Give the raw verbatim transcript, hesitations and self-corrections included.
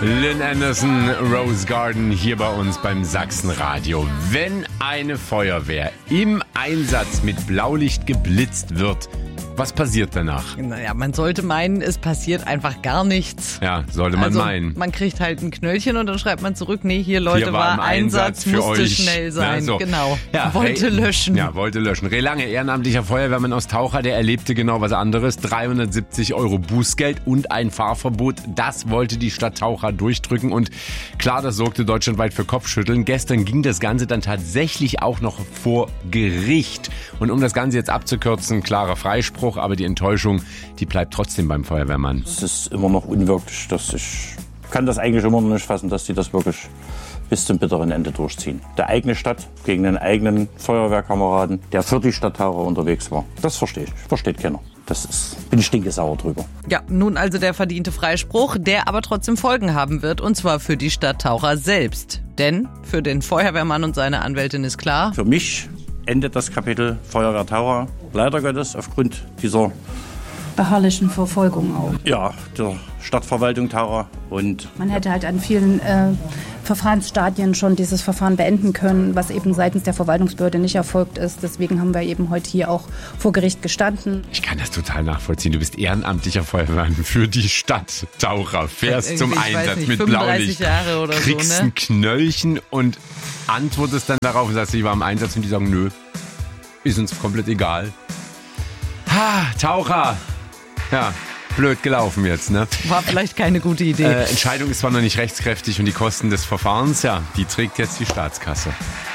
Lynn Anderson, Rose Garden, hier bei uns beim Sachsenradio. Wenn eine Feuerwehr im Einsatz mit Blaulicht geblitzt wird, was passiert danach? Naja, man sollte meinen, es passiert einfach gar nichts. Ja, sollte man also, meinen. Man kriegt halt ein Knöllchen und dann schreibt man zurück, nee, hier Leute, Hier war war im Einsatz, Einsatz für musste euch. schnell sein. Na, so. Genau, Ja, wollte Re- löschen. Ja, wollte löschen. Re Lange, ehrenamtlicher Feuerwehrmann aus Taucher, der erlebte genau was anderes. dreihundertsiebzig Euro Bußgeld und ein Fahrverbot. Das wollte die Stadt Taucher durchdrücken und klar, das sorgte deutschlandweit für Kopfschütteln. Gestern ging das Ganze dann tatsächlich auch noch vor Gericht. Und um das Ganze jetzt abzukürzen, klarer Freispruch, aber die Enttäuschung, die bleibt trotzdem beim Feuerwehrmann. Es ist immer noch unwirklich. Dass ich kann das eigentlich immer noch nicht fassen, dass die das wirklich bis zum bitteren Ende durchziehen. Der eigene Stadt gegen den eigenen Feuerwehrkameraden, der für die Stadt Taucher unterwegs war. Das verstehe ich. Versteht keiner. Das ist, bin ich stinkesauer drüber. Ja, nun also der verdiente Freispruch, der aber trotzdem Folgen haben wird, und zwar für die Stadt Taucher selbst. Denn für den Feuerwehrmann und seine Anwältin ist klar: Für mich endet das Kapitel Feuerwehr Taucher leider Gottes aufgrund dieser beharrlichen Verfolgung auch. Ja, der Stadtverwaltung Taucher. Und Man hätte halt an vielen äh, Verfahrensstadien schon dieses Verfahren beenden können, was eben seitens der Verwaltungsbehörde nicht erfolgt ist. Deswegen haben wir eben heute hier auch vor Gericht gestanden. Ich kann das total nachvollziehen. Du bist ehrenamtlicher Feuerwehrmann für die Stadt Taucher, fährst Ja, zum irgendwie, ich weiß Einsatz nicht, mit fünfunddreißig Blaulicht, Jahre oder kriegst so, ne? ein Knöllchen und antwortest dann darauf und sagst, ich war im Einsatz, und die sagen, nö, ist uns komplett egal. Ha, Taucher! Ja, blöd gelaufen jetzt, ne? War vielleicht keine gute Idee. Äh, Entscheidung ist zwar noch nicht rechtskräftig und die Kosten des Verfahrens, ja, die trägt jetzt die Staatskasse.